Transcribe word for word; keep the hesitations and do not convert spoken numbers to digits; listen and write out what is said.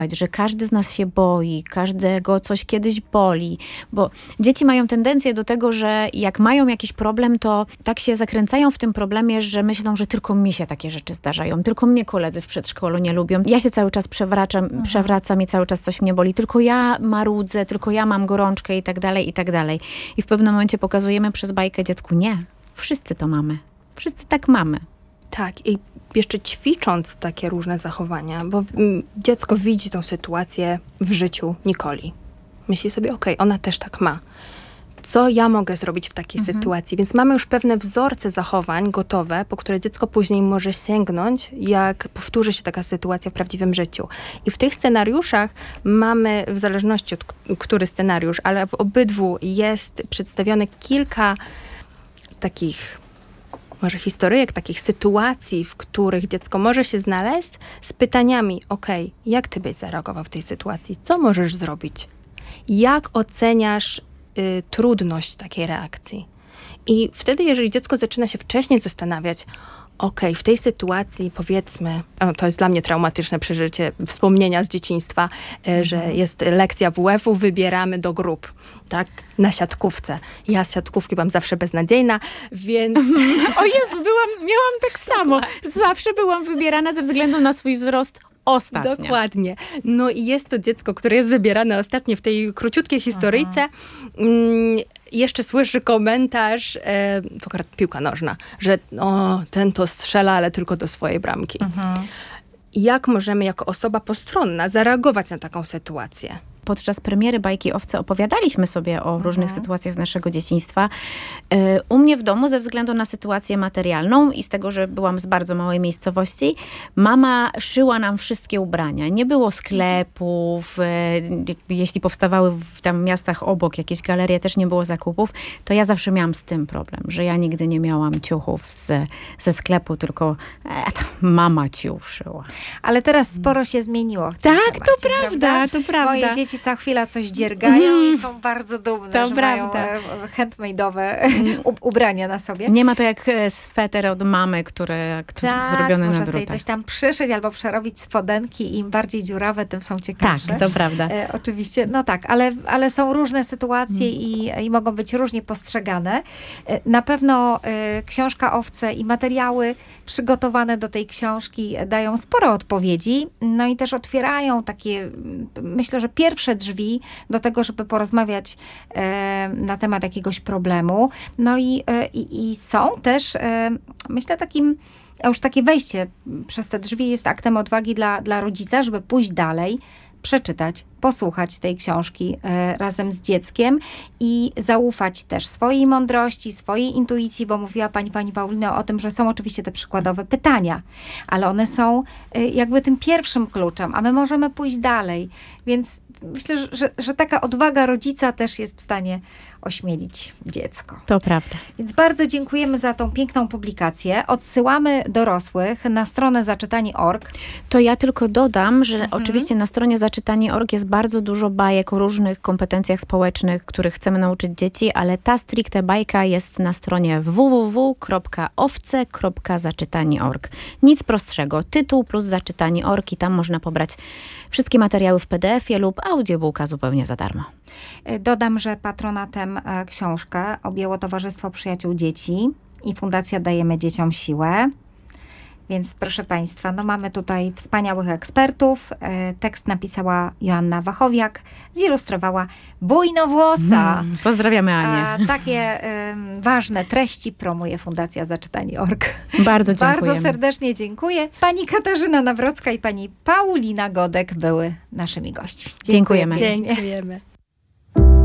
że każdy z nas się boi, każdego coś kiedyś boli, bo dzieci mają tendencję do tego, że jak mają jakiś problem, to tak się zakręcają w tym problemie, że myślą, że tylko mi się takie rzeczy zdarzają, tylko mnie koledzy w przedszkolu nie lubią. Ja się cały czas przewracam, mhm. przewracam i cały czas coś mnie boli, tylko ja marudzę, tylko ja mam gorączkę i tak dalej, i tak dalej. I w pewnym momencie pokazujemy przez bajkę dziecku, nie, wszyscy to mamy, wszyscy tak mamy. Tak, i jeszcze ćwicząc takie różne zachowania, bo mm, dziecko widzi tą sytuację w życiu Nikoli. Myśli sobie, okej, okay, ona też tak ma. Co ja mogę zrobić w takiej mhm. sytuacji? Więc mamy już pewne wzorce zachowań gotowe, po które dziecko później może sięgnąć, jak powtórzy się taka sytuacja w prawdziwym życiu. I w tych scenariuszach mamy, w zależności od który scenariusz, ale w obydwu jest przedstawione kilka takich może historyjek, takich sytuacji, w których dziecko może się znaleźć z pytaniami, okej, okay, jak ty byś zareagował w tej sytuacji? Co możesz zrobić? Jak oceniasz y, trudność takiej reakcji? I wtedy, jeżeli dziecko zaczyna się wcześniej zastanawiać, okej, okay, w tej sytuacji powiedzmy, to jest dla mnie traumatyczne przeżycie, wspomnienia z dzieciństwa, mhm. że jest lekcja W F-u, wybieramy do grup, tak, na siatkówce. Ja z siatkówki byłam zawsze beznadziejna, więc... O Jezu, byłam, miałam tak samo. Dokładnie. Zawsze byłam wybierana ze względu na swój wzrost ostatnio. Dokładnie. No i jest to dziecko, które jest wybierane ostatnio w tej króciutkiej historyjce. Mm, jeszcze słyszy komentarz, e, akurat piłka nożna, że o, ten to strzela, ale tylko do swojej bramki. Mhm. Jak możemy jako osoba postronna zareagować na taką sytuację? Podczas premiery bajki Owce opowiadaliśmy sobie o mhm. różnych sytuacjach z naszego dzieciństwa. U mnie w domu, ze względu na sytuację materialną i z tego, że byłam z bardzo małej miejscowości, mama szyła nam wszystkie ubrania. Nie było sklepów, jeśli powstawały w tam miastach obok jakieś galerie, też nie było zakupów, to ja zawsze miałam z tym problem, że ja nigdy nie miałam ciuchów z, ze sklepu, tylko e, to mama ci uszyła. Ale teraz sporo się zmieniło w tym Tak, temacie, to prawda, prawda? to prawda. Moje dzieci co chwila coś dziergają mm. i są bardzo dumne, to że prawda. mają handmade'owe ubrania na sobie. Nie ma to jak sweter od mamy, które, które tak, zrobione na można drutach. sobie coś tam przyszyć albo przerobić spodenki. Im bardziej dziurawe, tym są ciekawsze. Tak, to prawda. E, oczywiście, no tak, ale, ale są różne sytuacje mm. i, i mogą być różnie postrzegane. E, na pewno e, książka Owce i materiały przygotowane do tej książki dają sporo odpowiedzi. No i też otwierają takie, myślę, że pierwsze drzwi do tego, żeby porozmawiać e, na temat jakiegoś problemu. No i, e, i, i są też, e, myślę, takim, a już takie wejście przez te drzwi jest aktem odwagi dla, dla rodzica, żeby pójść dalej, przeczytać, posłuchać tej książki e, razem z dzieckiem i zaufać też swojej mądrości, swojej intuicji, bo mówiła pani, pani Paulino o tym, że są oczywiście te przykładowe pytania, ale one są e, jakby tym pierwszym kluczem, a my możemy pójść dalej. Więc myślę, że, że, że taka odwaga rodzica też jest w stanie ośmielić dziecko. To prawda. Więc bardzo dziękujemy za tą piękną publikację. Odsyłamy dorosłych na stronę zaczytani kropka org. To ja tylko dodam, że Mhm. oczywiście na stronie zaczytani kropka org jest bardzo dużo bajek o różnych kompetencjach społecznych, których chcemy nauczyć dzieci, ale ta stricte bajka jest na stronie w w w kropka owce kropka zaczytani kropka org. Nic prostszego. Tytuł plus zaczytani kropka org i tam można pobrać wszystkie materiały w P D F ie lub audiobooka zupełnie za darmo. Dodam, że patronatem e, książkę objęło Towarzystwo Przyjaciół Dzieci i Fundacja Dajemy Dzieciom Siłę. Więc proszę Państwa, no mamy tutaj wspaniałych ekspertów. E, tekst napisała Joanna Wachowiak, zilustrowała Bujnowłosa. Mm, pozdrawiamy Anię. A takie e, ważne treści promuje Fundacja Zaczytani kropka org. Bardzo dziękujemy. Bardzo serdecznie dziękuję. Pani Katarzyna Nawrocka i pani Paulina Godek były naszymi gośćmi. Dziękujemy. Dziękujemy. Dziękujemy.